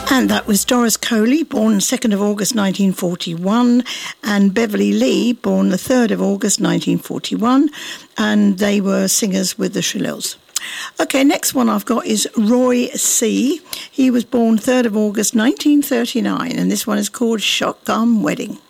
And that was Doris Coley, born 2nd of August 1941, and Beverly Lee, born the 3rd of August 1941, and they were singers with the Shillelghs. Okay, next one I've got is Roy C. He was born 3rd of August 1939, and this one is called Shotgun Wedding.